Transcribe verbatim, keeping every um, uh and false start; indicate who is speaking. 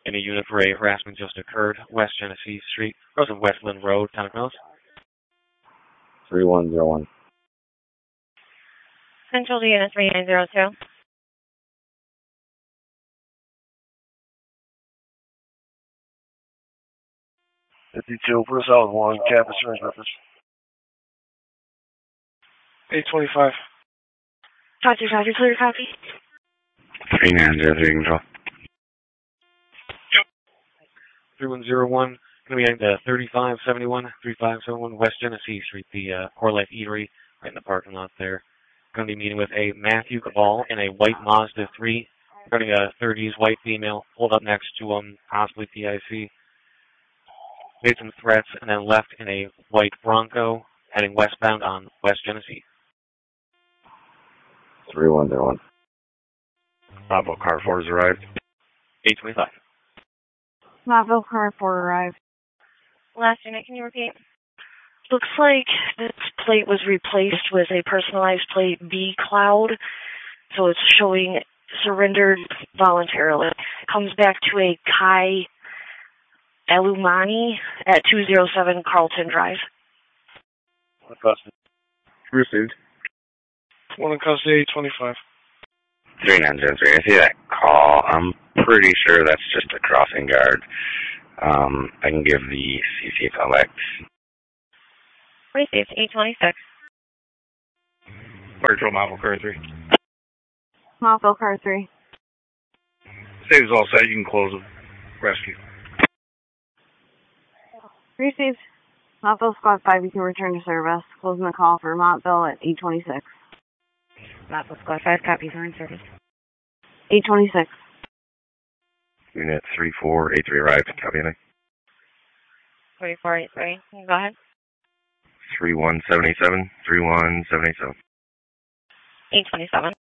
Speaker 1: In a unit for a harassment just occurred, West Genesee Street, Rose of Westland Road, Town of Mills.
Speaker 2: three one zero one.
Speaker 3: Central to unit three nine zero two.
Speaker 4: fifty-two, put us out with one, cap insurance reference. eight twenty-five.
Speaker 3: Roger, Roger, clear copy.
Speaker 2: three nine zero three, control.
Speaker 1: three one zero one, going to be heading to thirty-five seventy-one, thirty-five seventy-one West Genesee Street, the uh, Core Life Eatery, right in the parking lot there. Going to be meeting with a Matthew Cabal in a white Mazda three, regarding a thirties white female, pulled up next to him, possibly P I C. Made some threats, and then left in a white Bronco, heading westbound on West Genesee.
Speaker 2: three one zero one.
Speaker 4: Bravo, car four has arrived.
Speaker 1: eight twenty-five.
Speaker 3: Bravo, car four arrived. Last unit, can you repeat? Looks like this plate was replaced with a personalized plate B Cloud, so it's showing surrendered voluntarily. Comes back to a Kai Elumani at two oh seven Carlton Drive.
Speaker 4: What custody?
Speaker 2: Received.
Speaker 4: One in custody, eight twenty-five.
Speaker 2: three nine zero three. I see that call. I'm pretty sure that's just a crossing guard. Um, I can give the C C a call back.
Speaker 3: Received, eight twenty-six.
Speaker 4: Virtual Mobile Car three.
Speaker 3: Mobile Car three.
Speaker 4: Saves all set, you can close the rescue.
Speaker 3: Received. Montville Squad five, you can return to service. Closing the call for Montville at eight twenty-six. Montville Squad five, copies are in service. eight twenty-six.
Speaker 2: Unit three four eight three arrived. Copy anything?
Speaker 3: three four eight three. Go ahead.
Speaker 2: three one seven eight seven. three one seven eight seven.
Speaker 3: eight twenty-seven.